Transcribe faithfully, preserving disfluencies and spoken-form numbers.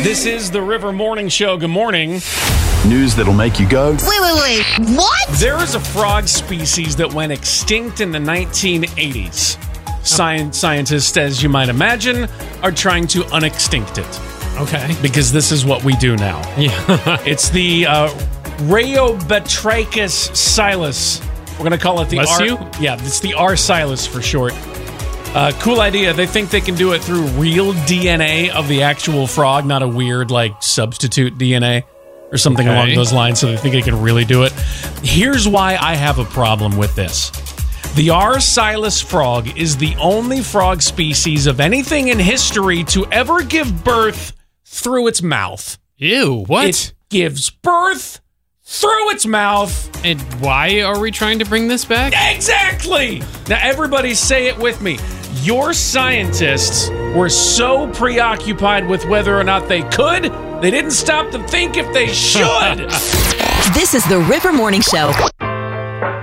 This is the River Morning Show. Good morning. News that'll make you go, Wait, wait, wait. What? There is a frog species that went extinct in the nineteen eighties. Science, scientists, as you might imagine, are trying to unextinct it. Okay. Because this is what we do now. Yeah. It's the uh, Rheobatrachus silus. We're going to call it the Bless R. you? Yeah, it's the R. silus for short. Uh, cool idea. They think they can do it through real D N A of the actual frog, not a weird, like, substitute D N A or something Okay. along those lines, so they think they can really do it. Here's why I have a problem with this. The R. silus frog is the only frog species of anything in history to ever give birth through its mouth. Ew, what? It gives birth through its mouth. And why are we trying to bring this back? Exactly! Now, everybody say it with me. Your scientists were so preoccupied with whether or not they could, they didn't stop to think if they should. This is the River Morning Show.